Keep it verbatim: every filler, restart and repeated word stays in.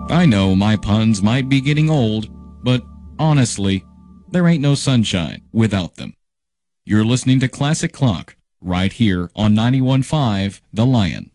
I know my puns might be getting old, but honestly, there ain't no sunshine without them. You're listening to Classic Clock right here on ninety-one point five The Lion.